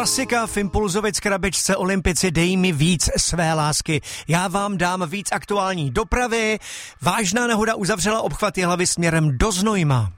Klasika v Impulzovic krabičce Olympici dej mi víc své lásky. Já vám dám víc aktuální dopravy. Vážná nehoda uzavřela obchvat Jihlavy směrem do Znojma.